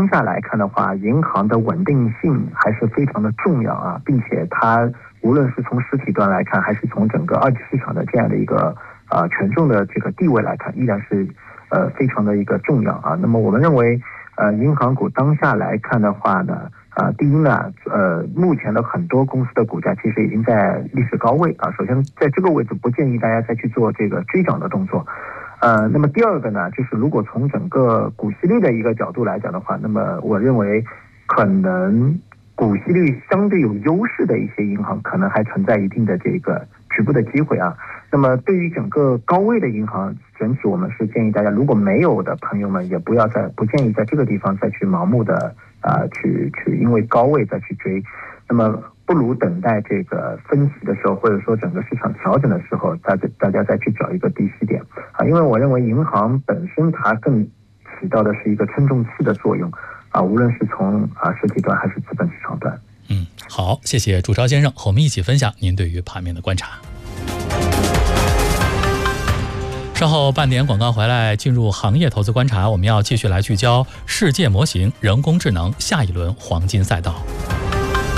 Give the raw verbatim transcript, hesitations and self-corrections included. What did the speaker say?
当下来看的话，银行的稳定性还是非常的重要啊，并且它无论是从实体端来看，还是从整个二级市场的这样的一个呃权重的这个地位来看，依然是呃非常的一个重要啊。那么我们认为，呃，银行股当下来看的话呢，啊、呃，第一呢，呃，目前的很多公司的股价其实已经在历史高位啊。首先，在这个位置不建议大家再去做这个追涨的动作。呃，那么第二个呢，就是如果从整个股息率的一个角度来讲的话，那么我认为可能股息率相对有优势的一些银行，可能还存在一定的这个局部的机会啊。那么对于整个高位的银行，整体我们是建议大家，如果没有的朋友们，也不要在不建议在这个地方再去盲目的啊、呃、去去因为高位再去追。那么不如等待这个分歧的时候，或者说整个市场调整的时候，大家大家再去找一个低吸点啊。因为我认为银行本身它更起到的是一个称重器的作用啊，无论是从啊实体端还是资本市场端。 嗯，好，谢谢朱超先生和我们一起分享您对于盘面的观察。稍后半点广告回来，进入行业投资观察，我们要继续来聚焦世界模型人工智能下一轮黄金赛道。